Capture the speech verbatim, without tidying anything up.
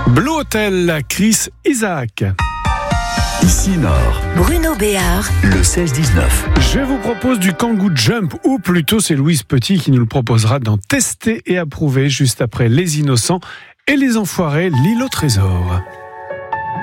Blue Hotel, Chris Isaak. Ici Nord, Bruno Béard, le seize dix-neuf. Je vous propose du Kangoo Jump, ou plutôt c'est Louise Petit qui nous le proposera dans Tester et Approuver juste après Les Innocents et Les Enfoirés, l'île au trésor.